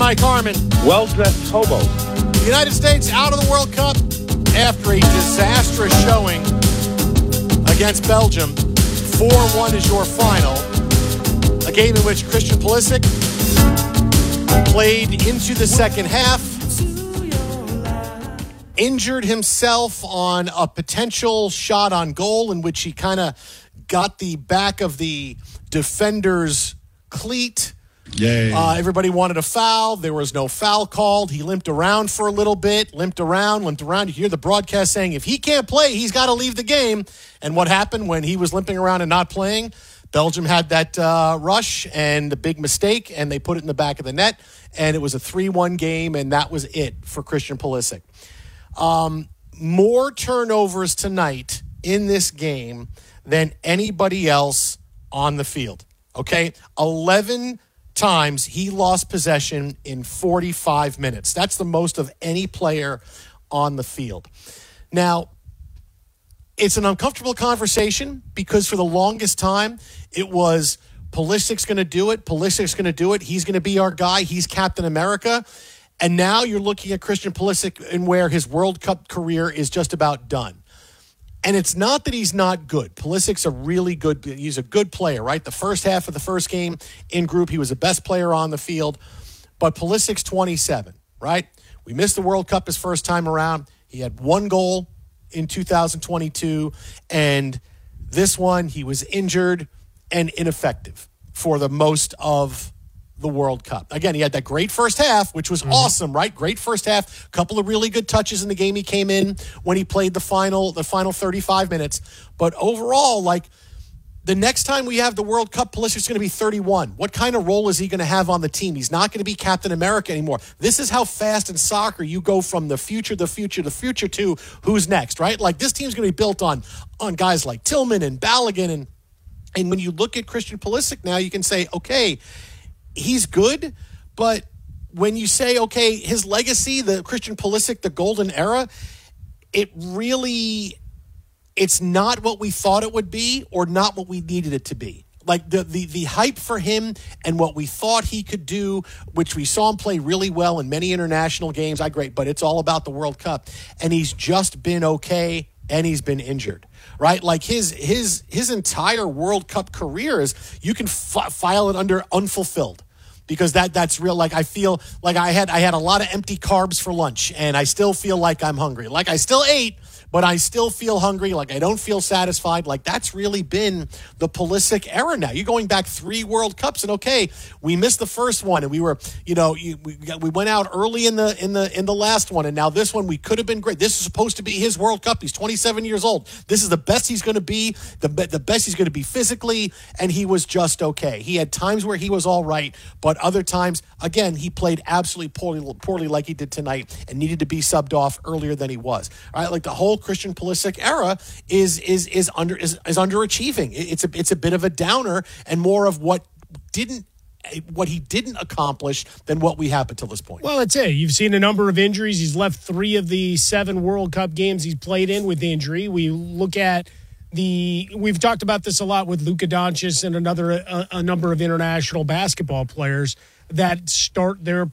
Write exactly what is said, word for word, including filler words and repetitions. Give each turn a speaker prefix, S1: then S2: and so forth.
S1: Mike Harmon.
S2: Well-dressed hobo.
S1: The United States out of the World Cup after a disastrous showing against Belgium. four one is your final. A game in which Christian Pulisic played into the second half, injured himself on a potential shot on goal in which he kind of got the back of the defender's cleat.
S3: Yay.
S1: Uh, everybody wanted a foul. There was no foul called. He limped around for a little bit, limped around, limped around. You hear the broadcast saying, if he can't play, he's got to leave the game. And what happened when he was limping around and not playing? Belgium had that uh, rush and the big mistake, and they put it in the back of the net, and it was a three one game, and that was it for Christian Pulisic. Um, more turnovers tonight in this game than anybody else on the field, okay? eleven times he lost possession in forty-five minutes. That's the most of any player on the field. Now, it's an uncomfortable conversation because for the longest time, it was Pulisic's going to do it. Pulisic's going to do it. He's going to be our guy. He's Captain America. And now you're looking at Christian Pulisic and where his World Cup career is just about done. And it's not that he's not good. Pulisic's a really good, he's a good player, right? The first half of the first game in group, he was the best player on the field. But Pulisic's twenty-seven, right? We missed the World Cup his first time around. He had one goal in two thousand twenty-two. And this one, he was injured and ineffective for the most of the World Cup. Again, he had that great first half, which was mm-hmm. awesome, right? Great first half. A couple of really good touches in the game he came in when he played the final the final thirty-five minutes. But overall, like, the next time we have the World Cup, Pulisic's going to be thirty-one. What kind of role is he going to have on the team? He's not going to be Captain America anymore. This is how fast in soccer you go from the future, the future, the future to who's next, right? Like, this team's going to be built on on guys like Tillman and Balogun. And, and when you look at Christian Pulisic now, you can say, okay, he's good, but when you say, okay, his legacy, the Christian Pulisic, the golden era, it really, it's not what we thought it would be or not what we needed it to be. Like the, the, the hype for him and what we thought he could do, which we saw him play really well in many international games, I great, but it's all about the World Cup. And he's just been okay, and he's been injured. Right, like his his his entire World Cup career is, you can f- file it under unfulfilled, because that that's real. Like, I feel like I had I had a lot of empty carbs for lunch, and I still feel like I'm hungry. Like, I still ate, but I still feel hungry. Like, I don't feel satisfied. Like, that's really been the Pulisic era now. You're going back three World Cups, and okay, we missed the first one, and we were, you know, we we went out early in the in the in the last one, and now this one we could have been great. This is supposed to be his World Cup. He's twenty-seven years old. This is the best he's going to be, the the best he's going to be physically, and he was just okay. He had times where he was all right, but other times, again, he played absolutely poorly, poorly like he did tonight, and needed to be subbed off earlier than he was. All right, like the whole Christian Pulisic era is is is under is, is underachieving. It's a it's a bit of a downer, and more of what didn't what he didn't accomplish than what we have until this point.
S4: Well, that's it. You've seen a number of injuries. He's left three of the seven World Cup games he's played in with injury. We look at the we've talked about this a lot with Luka Doncic and another a, a number of international basketball players that start their